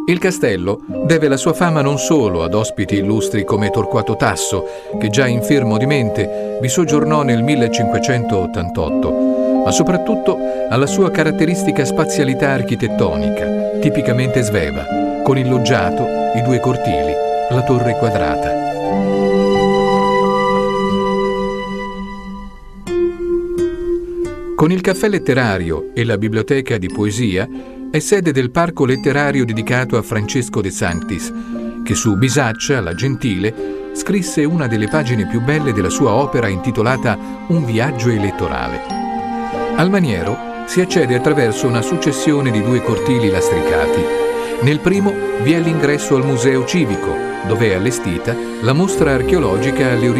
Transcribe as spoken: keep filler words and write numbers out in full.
Il castello deve la sua fama non solo ad ospiti illustri come Torquato Tasso, che già infermo di mente vi soggiornò nel millecinquecentottantotto, ma soprattutto alla sua caratteristica spazialità architettonica, tipicamente sveva, con il loggiato, i due cortili, la torre quadrata. Con il caffè letterario e la biblioteca di poesia è sede del parco letterario dedicato a Francesco De Sanctis, che su Bisaccia, la Gentile, scrisse una delle pagine più belle della sua opera intitolata Un viaggio elettorale. Al maniero si accede attraverso una successione di due cortili lastricati. Nel primo vi è l'ingresso al Museo Civico, dove è allestita la mostra archeologica alle origini